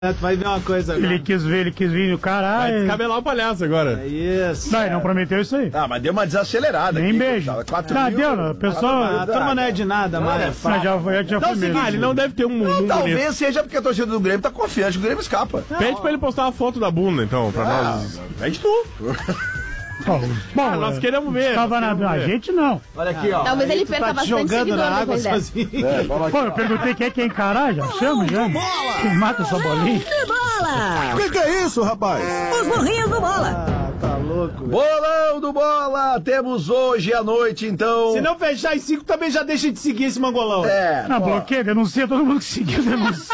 Tu vai ver uma coisa agora. Ele quis vir no caralho. Vai descabelar o palhaço agora. É isso. Não, ele não prometeu isso aí. Ah, mas deu uma desacelerada. Nem aqui, beijo. Deu, a pessoa... A turma não é de nada, mas Mas já foi mesmo. Ele não deve ter um Talvez bonito. seja porque a torcida do Grêmio tá confiante que o Grêmio escapa. Pede pra ele postar uma foto da bunda, então, pra nós. Pede tu. Bom, Nós queremos ver. Tava nós queremos a ver. gente não. Olha aqui, ó. Talvez ele tu perca tá te bastante jogando seguidor na água depois dessa. sozinho. Pô, eu perguntei quem quer encarar, já chama, já. Quem mata essa bolinha? De bola! Que é isso, rapaz? Os burrinhos do bola! Ah, tá louco. Bolão do Bola, temos hoje à noite, então. Se não fechar as 5, também já deixa de seguir esse mangolão. Ah, bloqueia, denuncia todo mundo que seguiu, denuncia.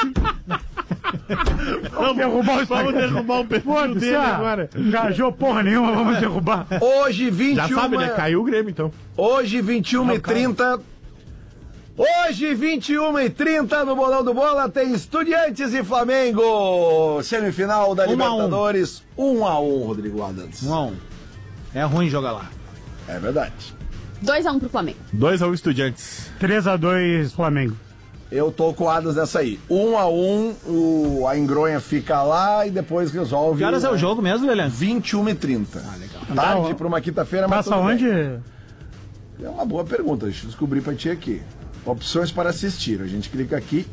Vamos derrubar o Instagram. Vamos derrubar o perfil dele agora. Engajou porra nenhuma, vamos derrubar. Hoje, 21. Já sabe, né? Caiu o Grêmio, então. Hoje, 21h30. Hoje, 21h30, no Bolão do Bola, tem Estudiantes e Flamengo. Semifinal da 1 a 1. Libertadores. 1-1, Rodrigo Adams. 1-1. É ruim jogar lá. É verdade. 2-1 pro Flamengo. 2-1 Estudiantes. 3-2 Flamengo. Eu tô com o Adams nessa aí. 1-1, a Engronha fica lá e depois resolve. Que horas é o jogo mesmo, Lelê? 21h30. Ah, legal. Tarde pra uma quinta-feira, mas Passa tudo onde? bem. É uma boa pergunta, deixa eu descobrir pra ti aqui. Opções para assistir. A gente clica aqui.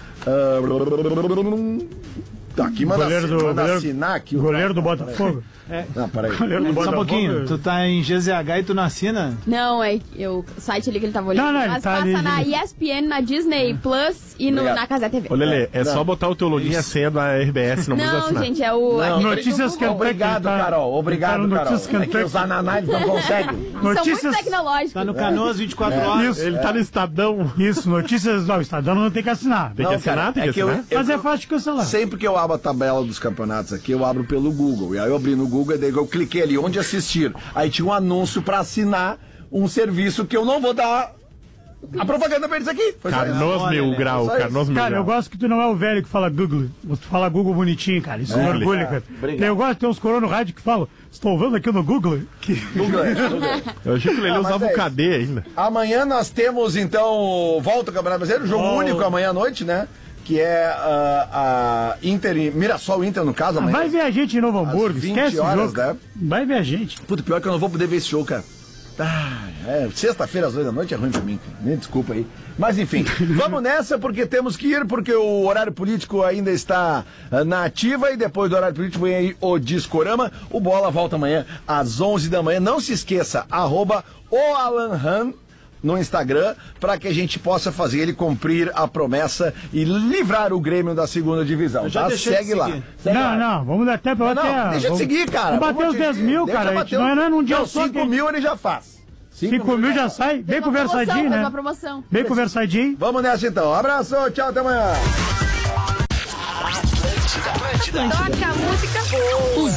Tá, aqui manda assinar aqui. Goleiro do Botafogo. Não, peraí. Goleiro do Só um Botafogo. pouquinho. Tu tá em GZH e tu não assina? Não, é o site ali que ele tava olhando. Não, ele mas tá passa ali. na ESPN, na Disney Plus e Obrigado. na Casé TV. Ô, Lelê, é só botar o teu login e a senha da RBS, não precisa Não, assinar. gente, é o... Não. Notícias que Obrigado, Carol. Obrigado, Notícias Carol. É que Kentucky. os ananais não conseguem. São muito Notícias. tecnológicos. Tá no Canoas 24 horas. Isso. Ele tá no Estadão. Isso, notícias. Não, o Estadão não tem que assinar. Tem que assinar, tem que assinar. Mas é fácil de cancelar. Sempre que eu abro a tabela dos campeonatos aqui, eu abro pelo Google. E aí eu abri no Google e daí eu cliquei ali, onde assistir. Aí tinha um anúncio pra assinar um serviço que eu não vou dar a propaganda pra eles aqui. Foi só isso. Canoas Mil Grau, só isso. Canoas Mil Cara, Grau. eu gosto que tu não é o velho que fala Google. Tu fala Google bonitinho, cara. Isso me orgulha, cara. obrigado. Eu gosto de ter uns coroa no rádio que falam, estou vendo aqui no Google. Que... Google. Eu achei que o Lelê Ah, mas usava é o isso. KD ainda. Amanhã nós temos, então, volta ao Campeonato Brasileiro, jogo único amanhã à noite, né? Que é a Inter e Mirassol Inter, no caso, amanhã. Vai ver a gente em Novo Hamburgo, 20 esquece o horas, jogo. né? Vai ver a gente. Puta, pior que eu não vou poder ver esse show, cara. Sexta-feira às 8 da noite é ruim pra mim, cara. Me desculpa aí. Mas enfim, vamos nessa porque temos que ir, porque o horário político ainda está na ativa e depois do horário político vem aí o Discorama. O Bola volta amanhã às 11 da manhã. Não se esqueça, @oalanhan no Instagram, para que a gente possa fazer ele cumprir a promessa e livrar o Grêmio da segunda divisão. Eu já Tá? deixei de Segue lá. seguir. Segue lá. Não, vamos dar até pra Não, bater. deixa de seguir, cara. Vamos bater os 10 mil, Deixa cara. A gente bater não é num dia não, só. 5 mil ele já faz. 5 mil já sai. Bem Uma promoção, conversadinho, faz né? uma promoção. Bem conversadinho. Vamos nessa então. Abraço, tchau, até amanhã. Toca a música.